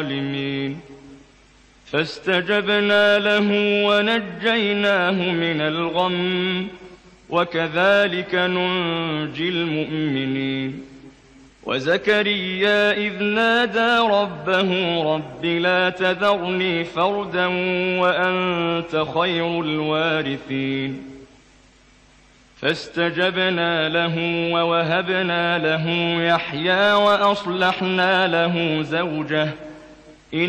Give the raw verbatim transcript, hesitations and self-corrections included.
الظالمين فاستجبنا له ونجيناه من الغم وكذلك ننجي المؤمنين وزكريا إذ نادى ربه رب لا تذرني فردا وأنت خير الوارثين فاستجبنا له ووهبنا له يحيى وأصلحنا له زوجه